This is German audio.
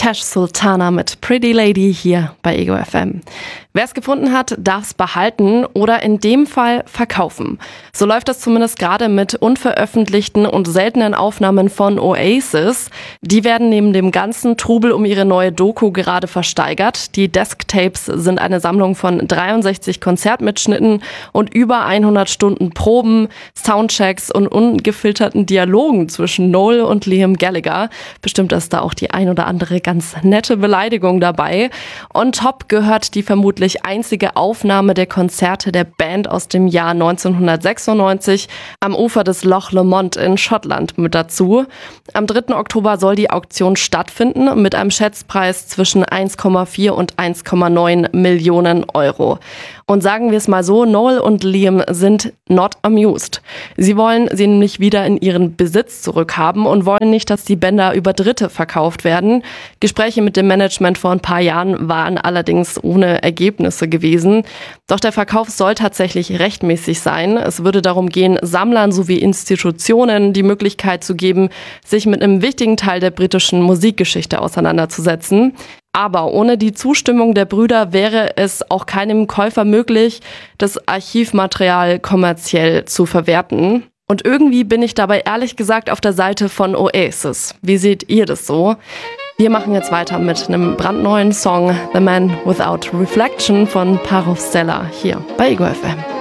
Cash Sultana mit Pretty Lady hier bei Ego FM. Wer es gefunden hat, darf es behalten oder in dem Fall verkaufen. So läuft es zumindest gerade mit unveröffentlichten und seltenen Aufnahmen von Oasis. Die werden neben dem ganzen Trubel um ihre neue Doku gerade versteigert. Die Desktapes sind eine Sammlung von 63 Konzertmitschnitten und über 100 Stunden Proben, Soundchecks und ungefilterten Dialogen zwischen Noel und Liam Gallagher. Bestimmt ist da auch die ein oder andere ganz nette Beleidigung dabei. On top gehört die vermutlich einzige Aufnahme der Konzerte der Band aus dem Jahr 1996 am Ufer des Loch Lomond in Schottland mit dazu. Am 3. Oktober soll die Auktion stattfinden mit einem Schätzpreis zwischen 1,4 und 1,9 Millionen Euro. Und sagen wir es mal so, Noel und Liam sind not amused. Sie wollen sie nämlich wieder in ihren Besitz zurückhaben und wollen nicht, dass die Bänder über Dritte verkauft werden. Gespräche mit dem Management vor ein paar Jahren waren allerdings ohne Ergebnisse gewesen. Doch der Verkauf soll tatsächlich rechtmäßig sein. Es würde darum gehen, Sammlern sowie Institutionen die Möglichkeit zu geben, sich mit einem wichtigen Teil der britischen Musikgeschichte auseinanderzusetzen. Aber ohne die Zustimmung der Brüder wäre es auch keinem Käufer möglich, das Archivmaterial kommerziell zu verwerten. Und irgendwie bin ich dabei ehrlich gesagt auf der Seite von Oasis. Wie seht ihr das so? Wir machen jetzt weiter mit einem brandneuen Song, The Man Without Reflection von Parov Stella hier bei Ego FM.